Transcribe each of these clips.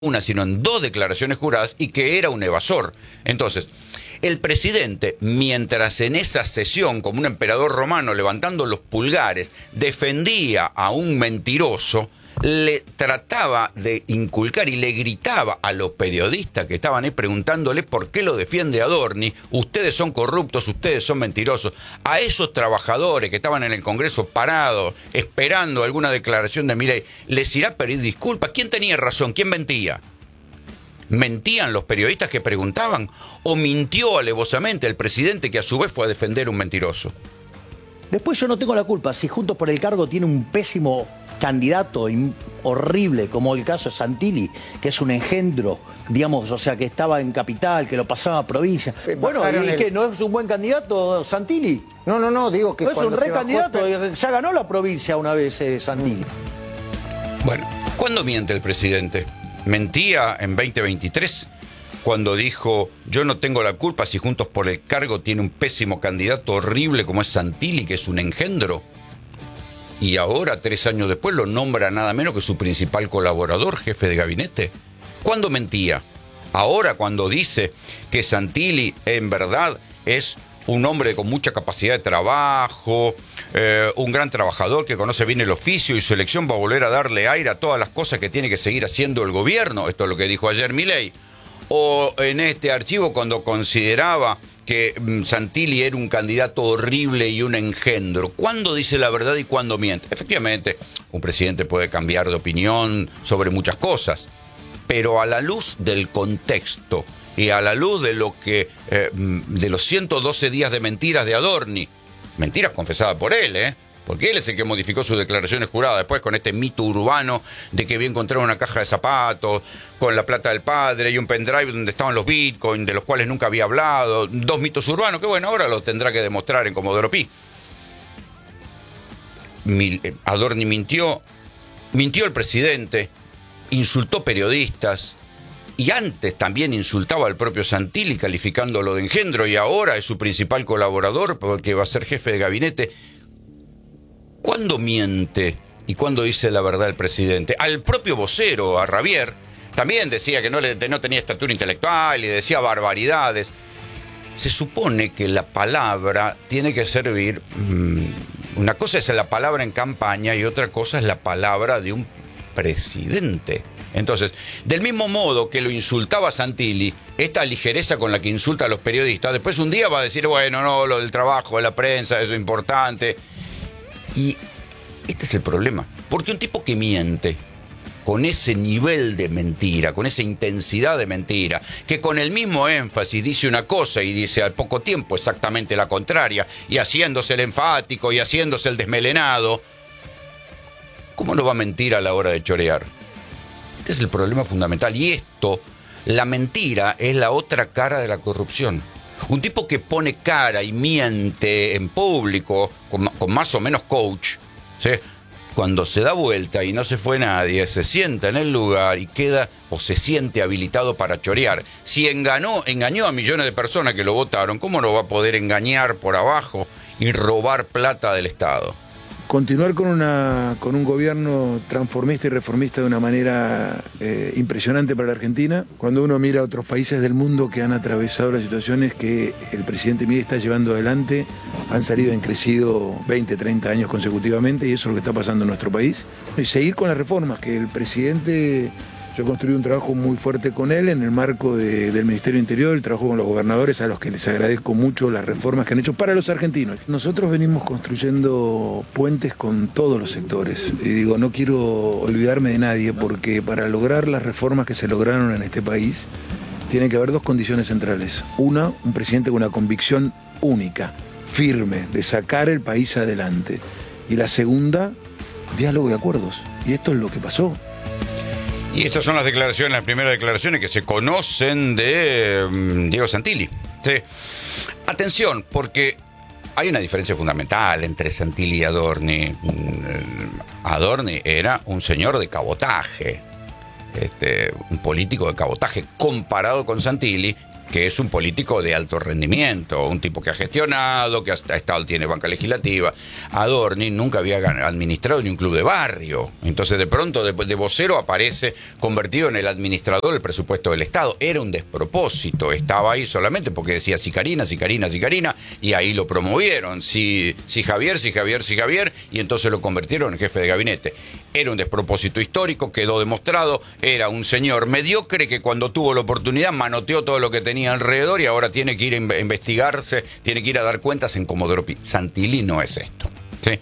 una, sino en 2 declaraciones juradas, y que era un evasor. Entonces, el presidente, mientras en esa sesión, como un emperador romano levantando los pulgares, defendía a un mentiroso, le trataba de inculcar y le gritaba a los periodistas que estaban ahí preguntándole por qué lo defiende Adorni: ustedes son corruptos, ustedes son mentirosos. A esos trabajadores que estaban en el Congreso parados, esperando alguna declaración de Milei, ¿les irá a pedir disculpas? ¿Quién tenía razón? ¿Quién mentía? ¿Mentían los periodistas que preguntaban? ¿O mintió alevosamente el presidente, que a su vez fue a defender a un mentiroso? Después yo no tengo la culpa si Juntos por el Cargo tiene un pésimo candidato horrible, como el caso de Santilli, que es un engendro, digamos, o sea, que estaba en capital, que lo pasaba a provincia. Bueno, ¿y qué? ¿No es un buen candidato Santilli? No, digo que no es un re candidato, ya ganó la provincia una vez Santilli. Bueno, ¿cuándo miente el presidente? ¿Mentía en 2023? Cuando dijo: yo no tengo la culpa si Juntos por el Cargo tiene un pésimo candidato horrible como es Santilli, que es un engendro. Y ahora, 3 años después, lo nombra nada menos que su principal colaborador, jefe de gabinete. ¿Cuándo mentía? Ahora, cuando dice que Santilli en verdad es un hombre con mucha capacidad de trabajo, un gran trabajador que conoce bien el oficio, y su elección va a volver a darle aire a todas las cosas que tiene que seguir haciendo el gobierno. Esto es lo que dijo ayer Milei. O en este archivo, cuando consideraba que Santilli era un candidato horrible y un engendro. ¿Cuándo dice la verdad y cuándo miente? Efectivamente, un presidente puede cambiar de opinión sobre muchas cosas, pero a la luz del contexto y a la luz de lo que de los 112 días de mentiras de Adorni, mentiras confesadas por él, porque él es el que modificó sus declaraciones juradas después con este mito urbano de que había encontrado una caja de zapatos con la plata del padre y un pendrive donde estaban los bitcoins, de los cuales nunca había hablado. 2 mitos urbanos que, bueno, ahora los tendrá que demostrar en Comodoro Pi. Adorni mintió el presidente, insultó periodistas, y antes también insultaba al propio Santilli calificándolo de engendro, y ahora es su principal colaborador porque va a ser jefe de gabinete. ¿Cuándo miente y cuándo dice la verdad el presidente? Al propio vocero, a Ravier, también decía que no tenía estatura intelectual y decía barbaridades. Se supone que la palabra tiene que servir... una cosa es la palabra en campaña y otra cosa es la palabra de un presidente. Entonces, del mismo modo que lo insultaba a Santilli, esta ligereza con la que insulta a los periodistas, después un día va a decir: bueno, no, lo del trabajo de la prensa, eso es importante. Y este es el problema, porque un tipo que miente con ese nivel de mentira, con esa intensidad de mentira, que con el mismo énfasis dice una cosa y dice al poco tiempo exactamente la contraria, y haciéndose el enfático y haciéndose el desmelenado, ¿cómo no va a mentir a la hora de chorear? Este es el problema fundamental, y esto, la mentira, es la otra cara de la corrupción. Un tipo que pone cara y miente en público, con más o menos coach, ¿sí?, cuando se da vuelta y no se fue nadie, se sienta en el lugar y queda o se siente habilitado para chorear. Si engañó a millones de personas que lo votaron, ¿cómo no va a poder engañar por abajo y robar plata del Estado? Continuar con un gobierno transformista y reformista de una manera impresionante para la Argentina. Cuando uno mira a otros países del mundo que han atravesado las situaciones que el presidente Milei está llevando adelante, han salido, han crecido 20, 30 años consecutivamente, y eso es lo que está pasando en nuestro país. Y seguir con las reformas que el presidente... Yo construí un trabajo muy fuerte con él en el marco del Ministerio del Interior, el trabajo con los gobernadores, a los que les agradezco mucho las reformas que han hecho para los argentinos. Nosotros venimos construyendo puentes con todos los sectores. Y digo, no quiero olvidarme de nadie, porque para lograr las reformas que se lograron en este país, tiene que haber 2 condiciones centrales. Una, un presidente con una convicción única, firme, de sacar el país adelante. Y la segunda, diálogo y acuerdos. Y esto es lo que pasó. Y estas son las primeras declaraciones que se conocen de Diego Santilli. Sí. Atención, porque hay una diferencia fundamental entre Santilli y Adorni. Adorni era un señor de cabotaje, un político de cabotaje, comparado con Santilli, que es un político de alto rendimiento, un tipo que ha gestionado, que ha estado, tiene banca legislativa. Adorni nunca había administrado ni un club de barrio. Entonces, de pronto, de vocero aparece convertido en el administrador del presupuesto del Estado. Era un despropósito. Estaba ahí solamente porque decía Sicarina, y ahí lo promovieron. Sí, Javier, y entonces lo convirtieron en jefe de gabinete. Era un despropósito histórico, quedó demostrado. Era un señor mediocre que cuando tuvo la oportunidad manoteó todo lo que tenía alrededor y ahora tiene que ir a investigarse, tiene que ir a dar cuentas en Comodoro Pi. Santilli no es esto, ¿sí?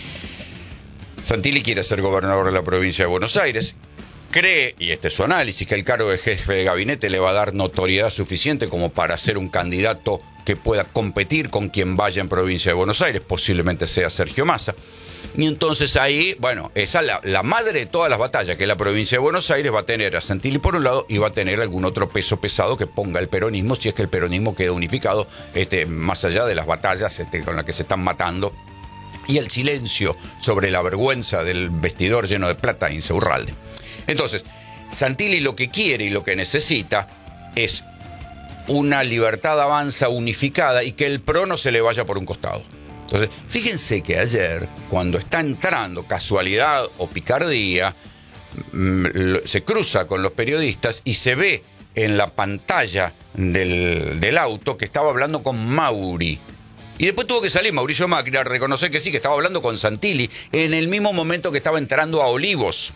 Santilli quiere ser gobernador de la provincia de Buenos Aires. Cree, y este es su análisis, que el cargo de jefe de gabinete le va a dar notoriedad suficiente como para ser un candidato que pueda competir con quien vaya en provincia de Buenos Aires, posiblemente sea Sergio Massa. Y entonces ahí, bueno, esa la madre de todas las batallas, que es la provincia de Buenos Aires, va a tener a Santilli por un lado y va a tener algún otro peso pesado que ponga el peronismo, si es que el peronismo queda unificado, más allá de las batallas con las que se están matando, y el silencio sobre la vergüenza del vestidor lleno de plata en Insaurralde. Entonces, Santilli lo que quiere y lo que necesita es una Libertad Avanza unificada y que el PRO no se le vaya por un costado. Entonces, fíjense que ayer, cuando está entrando, casualidad o picardía, se cruza con los periodistas y se ve en la pantalla del auto que estaba hablando con Mauri. Y después tuvo que salir Mauricio Macri a reconocer que sí, que estaba hablando con Santilli en el mismo momento que estaba entrando a Olivos.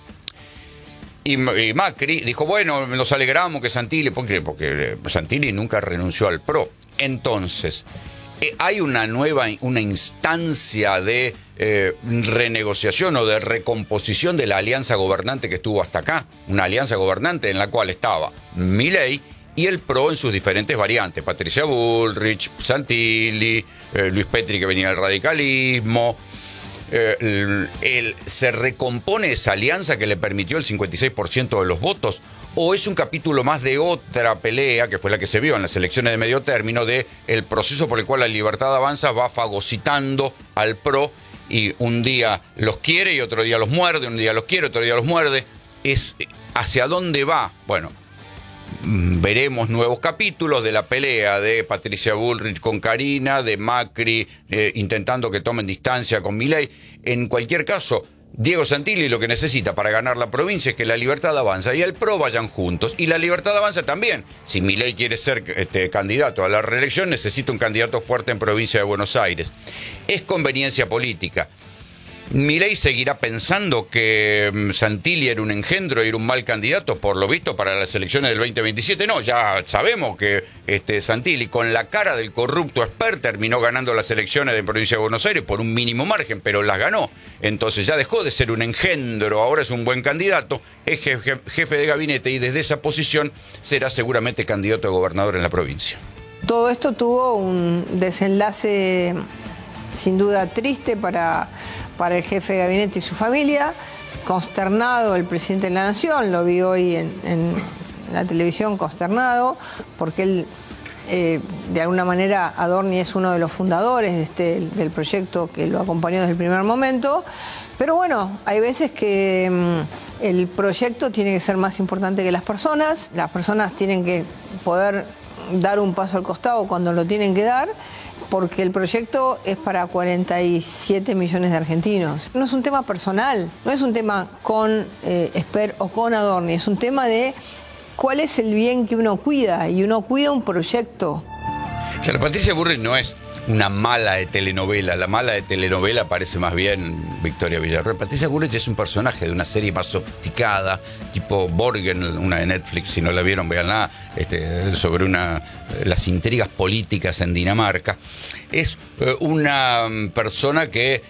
Y Macri dijo, bueno, nos alegramos que Santilli, porque Santilli nunca renunció al PRO. Entonces, hay una instancia de renegociación o de recomposición de la alianza gobernante que estuvo hasta acá. Una alianza gobernante en la cual estaba Milei y el PRO en sus diferentes variantes. Patricia Bullrich, Santilli, Luis Petri, que venía del radicalismo. ¿Se recompone esa alianza que le permitió el 56% de los votos? ¿O es un capítulo más de otra pelea, que fue la que se vio en las elecciones de medio término, de el proceso por el cual la Libertad Avanza va fagocitando al PRO y un día los quiere y otro día los muerde, un día los quiere, otro día los muerde? ¿Hacia dónde va? Bueno, veremos nuevos capítulos de la pelea de Patricia Bullrich con Karina, de Macri intentando que tomen distancia con Milei. En cualquier caso, Diego Santilli lo que necesita para ganar la provincia es que la Libertad Avanza y el PRO vayan juntos. Y la Libertad Avanza también. Si Milei quiere ser candidato a la reelección, necesita un candidato fuerte en provincia de Buenos Aires. Es conveniencia política. Milei seguirá pensando que Santilli era un engendro y era un mal candidato, por lo visto, para las elecciones del 2027. No, ya sabemos que Santilli, con la cara del corrupto Esper, terminó ganando las elecciones de provincia de Buenos Aires por un mínimo margen, pero las ganó. Entonces ya dejó de ser un engendro, ahora es un buen candidato, es jefe de gabinete y desde esa posición será seguramente candidato a gobernador en la provincia. Todo esto tuvo un desenlace sin duda triste para el jefe de gabinete y su familia. Consternado el presidente de la Nación, lo vi hoy en la televisión, consternado, porque él, de alguna manera, Adorni es uno de los fundadores del proyecto que lo acompañó desde el primer momento. Pero bueno, hay veces que el proyecto tiene que ser más importante que las personas tienen que poder dar un paso al costado cuando lo tienen que dar, porque el proyecto es para 47 millones de argentinos. No es un tema personal, no es un tema con Esper o con Adorni, es un tema de cuál es el bien que uno cuida, y uno cuida un proyecto. Claro, Patricia Bullrich no es una mala de telenovela. La mala de telenovela parece más bien Victoria Villarreal. Patricia Bullrich es un personaje de una serie más sofisticada, tipo Borgen, una de Netflix, si no la vieron, véanla, sobre las intrigas políticas en Dinamarca. Es una persona que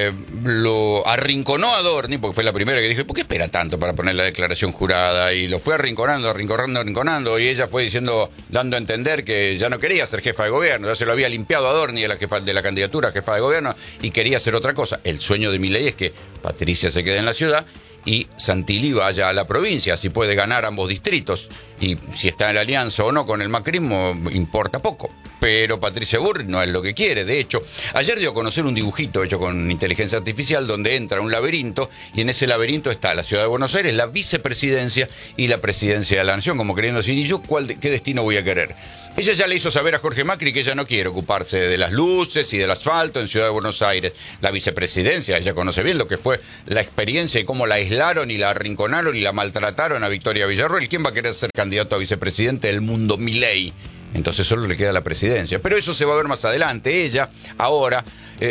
lo arrinconó a Adorni, porque fue la primera que dijo, ¿por qué espera tanto para poner la declaración jurada? Y lo fue arrinconando, y ella fue dando a entender que ya no quería ser jefa de gobierno, ya se lo había limpiado a Adorni de la candidatura a jefa de gobierno y quería hacer otra cosa. El sueño de Milei es que Patricia se quede en la ciudad y Santilli vaya a la provincia, así puede ganar ambos distritos. Y si está en la alianza o no con el macrismo, importa poco. Pero Patricia Bullrich no es lo que quiere. De hecho, ayer dio a conocer un dibujito hecho con inteligencia artificial donde entra un laberinto y en ese laberinto está la Ciudad de Buenos Aires, la vicepresidencia y la presidencia de la Nación, como queriendo decir, ¿y yo qué destino voy a querer? Ella ya le hizo saber a Jorge Macri que ella no quiere ocuparse de las luces y del asfalto en Ciudad de Buenos Aires. La vicepresidencia, ella conoce bien lo que fue la experiencia y cómo la aislaron y la arrinconaron y la maltrataron a Victoria Villarroel. ¿Quién va a querer ser candidato a vicepresidente del mundo Milei? Entonces solo le queda la presidencia. Pero eso se va a ver más adelante. Ella ahora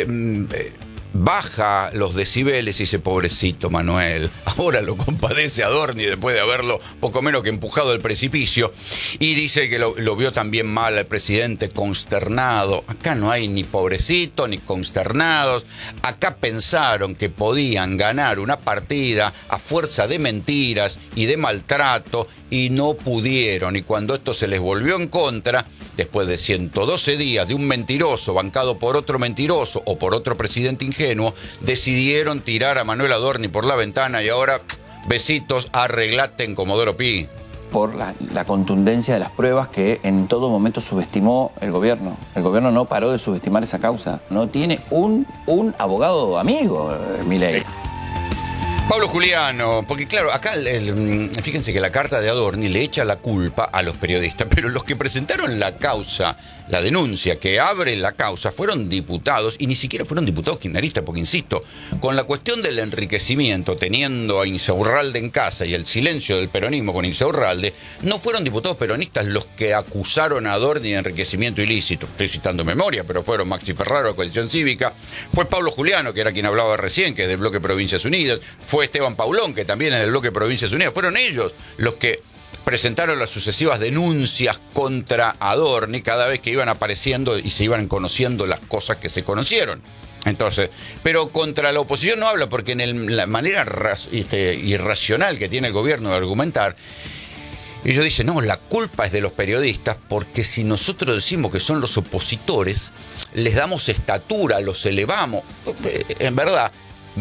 baja los decibeles y dice, pobrecito Manuel, ahora lo compadece a Adorni después de haberlo poco menos que empujado del precipicio, y dice que lo vio también mal al presidente, consternado. Acá no hay ni pobrecito ni consternados, acá pensaron que podían ganar una partida a fuerza de mentiras y de maltrato y no pudieron, y cuando esto se les volvió en contra, después de 112 días de un mentiroso bancado por otro mentiroso o por otro presidente ingenuo, decidieron tirar a Manuel Adorni por la ventana y ahora, besitos, arreglate en Comodoro Pi. Por la contundencia de las pruebas que en todo momento subestimó el gobierno. El gobierno no paró de subestimar esa causa. No tiene un abogado amigo, Milei. Pablo Juliano, porque claro, acá fíjense que la carta de Adorni le echa la culpa a los periodistas, pero los que presentaron la causa, la denuncia que abre la causa, fueron diputados, y ni siquiera fueron diputados kirchneristas, porque insisto, con la cuestión del enriquecimiento, teniendo a Insaurralde en casa y el silencio del peronismo con Insaurralde, no fueron diputados peronistas los que acusaron a Adorni de enriquecimiento ilícito. Estoy citando memoria, pero fueron Maxi Ferraro de Coalición Cívica, fue Pablo Juliano, que era quien hablaba recién, que es del bloque Provincias Unidas, fue Esteban Paulón, que también es del bloque Provincias Unidas. Fueron ellos los que presentaron las sucesivas denuncias contra Adorni cada vez que iban apareciendo y se iban conociendo las cosas que se conocieron. Entonces, pero contra la oposición no habla, porque en la manera irracional que tiene el gobierno de argumentar, ellos dicen, no, la culpa es de los periodistas, porque si nosotros decimos que son los opositores, les damos estatura, los elevamos. En verdad,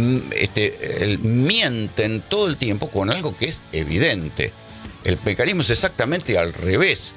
mienten todo el tiempo con algo que es evidente. El mecanismo es exactamente al revés.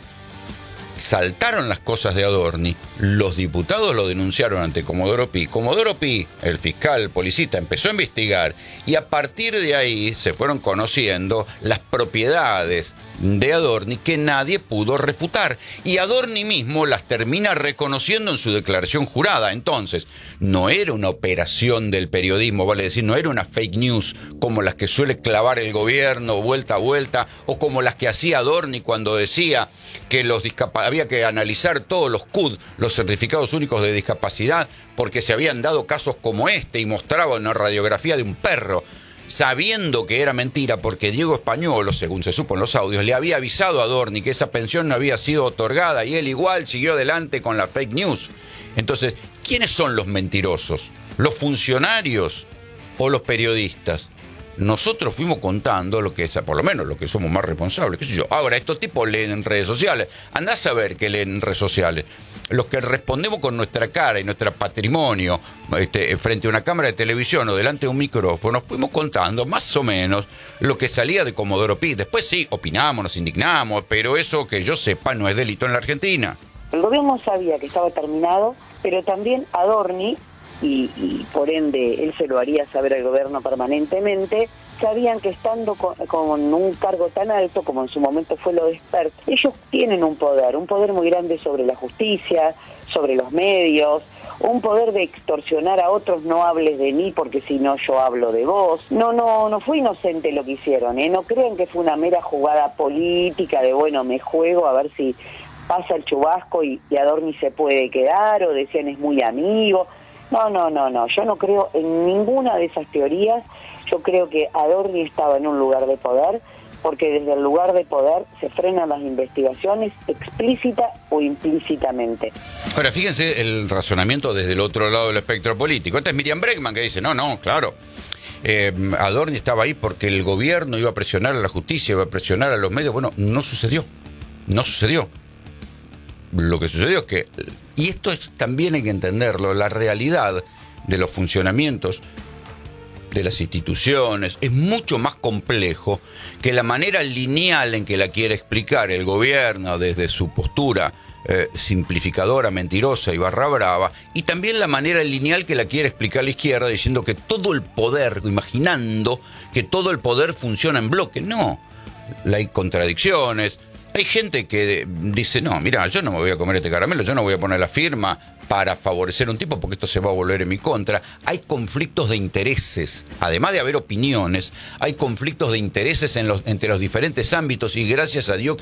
Saltaron las cosas de Adorni, los diputados lo denunciaron ante Comodoro Pi. Comodoro Pi, el fiscal policita, empezó a investigar y a partir de ahí se fueron conociendo las propiedades de Adorni que nadie pudo refutar. Y Adorni mismo las termina reconociendo en su declaración jurada. Entonces, no era una operación del periodismo, vale decir, no era una fake news como las que suele clavar el gobierno vuelta a vuelta, o como las que hacía Adorni cuando decía que había que analizar todos los CUD, los certificados únicos de discapacidad, porque se habían dado casos como este, y mostraba una radiografía de un perro, sabiendo que era mentira, porque Diego Españolo, según se supo en los audios, le había avisado a Adorni que esa pensión no había sido otorgada, y él igual siguió adelante con la fake news. Entonces, ¿quiénes son los mentirosos? ¿Los funcionarios o los periodistas? Nosotros fuimos contando lo que es, por lo menos lo que somos más responsables, qué sé yo. Ahora, estos tipos leen en redes sociales. Andá a saber qué leen en redes sociales. Los que respondemos con nuestra cara y nuestro patrimonio frente a una cámara de televisión o delante de un micrófono, fuimos contando más o menos lo que salía de Comodoro Pi. Después sí, opinamos, nos indignamos, pero eso que yo sepa no es delito en la Argentina. El gobierno sabía que estaba terminado, pero también Adorni, y por ende él se lo haría saber al gobierno permanentemente, sabían que estando con un cargo tan alto como en su momento fue lo de Spert, ellos tienen un poder muy grande sobre la justicia, sobre los medios, un poder de extorsionar a otros, no hables de mí porque si no yo hablo de vos. No fue inocente lo que hicieron, no crean que fue una mera jugada política de bueno, me juego a ver si pasa el chubasco y Adorni se puede quedar, o decían es muy amigo. No, yo no creo en ninguna de esas teorías. Yo creo que Adorni estaba en un lugar de poder, porque desde el lugar de poder se frenan las investigaciones explícita o implícitamente. Ahora, fíjense el razonamiento desde el otro lado del espectro político. Esta es Miriam Bregman, que dice, no, claro, Adorni estaba ahí porque el gobierno iba a presionar a la justicia, iba a presionar a los medios. Bueno, no sucedió. Lo que sucedió es que, y esto también hay que entenderlo, la realidad de los funcionamientos de las instituciones, es mucho más complejo que la manera lineal en que la quiere explicar el gobierno desde su postura simplificadora, mentirosa y barra brava, y también la manera lineal que la quiere explicar la izquierda diciendo que todo el poder, imaginando que todo el poder funciona en bloque. No, hay contradicciones. Hay gente que dice, no, mira, yo no me voy a comer este caramelo, yo no voy a poner la firma para favorecer a un tipo porque esto se va a volver en mi contra. Hay conflictos de intereses, además de haber opiniones, hay conflictos de intereses entre los diferentes ámbitos, y gracias a Dios